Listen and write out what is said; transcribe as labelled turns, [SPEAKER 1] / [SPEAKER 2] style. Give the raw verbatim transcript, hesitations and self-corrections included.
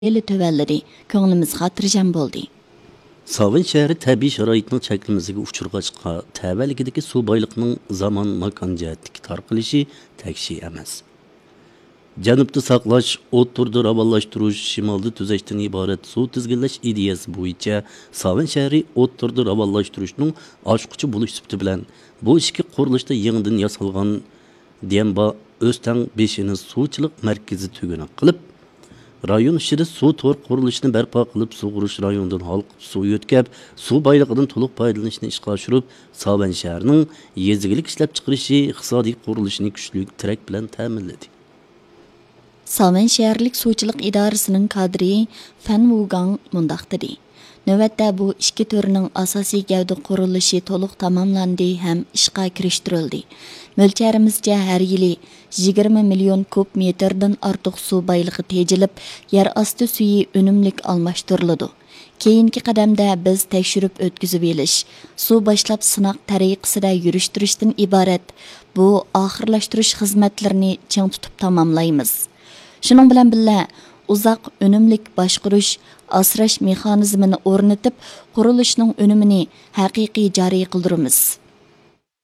[SPEAKER 1] eli tövəllidi, ko'nglimiz xotirjam bo'ldi.
[SPEAKER 2] Savin shahri tabiiy sharoitning cheklimasiga uchirg'achqa tavaligidagi suv boyliqining zamon makon jihatdagi tarqalishi takshi emas. Janubda saqlash, o'ttirda ravonlashtirish, shimolda tuzashdan iborat suv tizginlash ideyasi bo'yicha Savin shahri o'ttirda ravonlashtirishning oshquchi bo'lish sifati bilan bu ishki qurilishda yangidan yasalgan Demba O'stan beshini suvchilik markazi tuguni qilib, rayon ishida suv to'r qurilishini barpo qilib, sug'urish rayonidan xalq suv yo'tkab, suv boyligidan to'liq foydalanishni ishga oshirib, Savin shahrining yezigilik ishlab chiqarishi iqtisodiy qurilishini kuchli tirak bilan ta'minladi.
[SPEAKER 1] Savin shaharlik suvchilik idorasining kadri Fan Wugang mundaq dedi. Növətdə bu ikki türünün asosiy gavda qurilishi to'liq tamamlandi ham ishga kirishtirildi. Mo'lcharimizcha har yili yigirma million kub metrdan ortiq suv boyligi tejilib, yer osti suvi unumlik almashtiriladi. Keyingi qadamda biz tekshirib o'tkazib elish, suv boshlab sinoq tariqasida yurishtirishdan iborat bu oxirlashtirish xizmatlarini ching tutib tamomlaymiz. Shuning bilan birga uzoq unumlik boshqarish asrash mexanizmini o'rnatib, qurilishning unumini haqiqiy joriy qildiramiz.